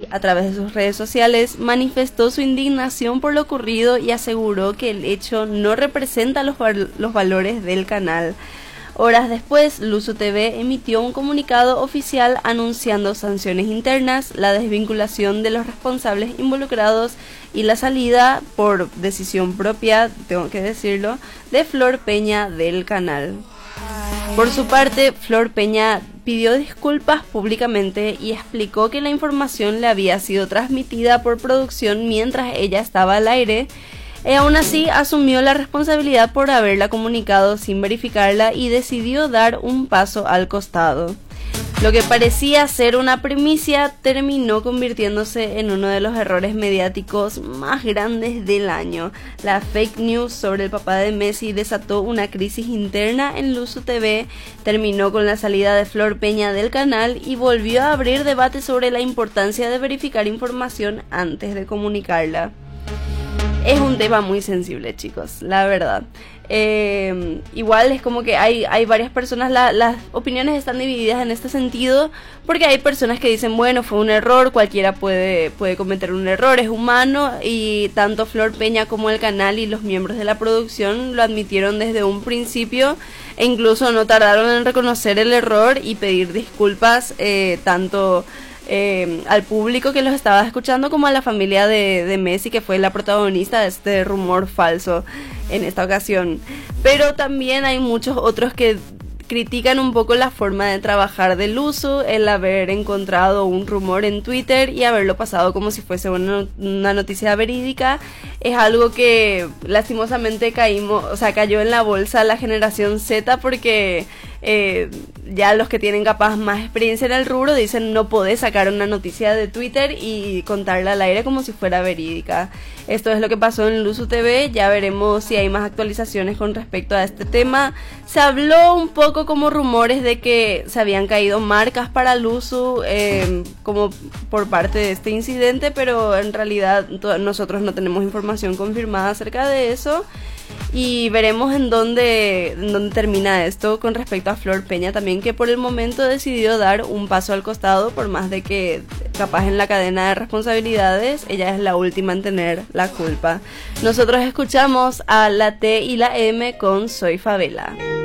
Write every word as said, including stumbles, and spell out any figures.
a través de sus redes sociales, manifestó su indignación por lo ocurrido y aseguró que el hecho no representa los, val- los valores del canal. Horas después, Luzu T V emitió un comunicado oficial anunciando sanciones internas, la desvinculación de los responsables involucrados y la salida, por decisión propia, tengo que decirlo, de Flor Peña del canal. Por su parte, Flor Peña pidió disculpas públicamente y explicó que la información le había sido transmitida por producción mientras ella estaba al aire. Y aún así asumió la responsabilidad por haberla comunicado sin verificarla y decidió dar un paso al costado. Lo que parecía ser una primicia terminó convirtiéndose en uno de los errores mediáticos más grandes del año. La fake news sobre el papá de Messi desató una crisis interna en Luzu T V, terminó con la salida de Flor Peña del canal y volvió a abrir debate sobre la importancia de verificar información antes de comunicarla. Es un tema muy sensible, chicos, la verdad. Eh, igual es como que hay, hay varias personas, la, las opiniones están divididas en este sentido, porque hay personas que dicen, bueno, fue un error, cualquiera puede, puede cometer un error, es humano, y tanto Flor Peña como el canal y los miembros de la producción lo admitieron desde un principio, e incluso no tardaron en reconocer el error y pedir disculpas, eh, tanto... Eh, al público que los estaba escuchando como a la familia de, de Messi, que fue la protagonista de este rumor falso en esta ocasión. Pero también hay muchos otros que critican un poco la forma de trabajar de Luzu, el haber encontrado un rumor en Twitter y haberlo pasado como si fuese una, una noticia verídica. Es algo que lastimosamente caímos, o sea, cayó en la bolsa la generación Z, porque eh, ya los que tienen capaz más experiencia en el rubro dicen no podés sacar una noticia de Twitter y contarla al aire como si fuera verídica. Esto es lo que pasó en Luzu T V, ya veremos si hay más actualizaciones con respecto a este tema. Se habló un poco como rumores de que se habían caído marcas para Luzu eh, como por parte de este incidente, pero en realidad to- nosotros no tenemos información confirmada acerca de eso. Y veremos en dónde, en dónde termina esto con respecto a Flor Peña también, que por el momento decidió dar un paso al costado, por más de que capaz en la cadena de responsabilidades ella es la última en tener la culpa. Nosotros escuchamos a la T y la M con Soy Favela.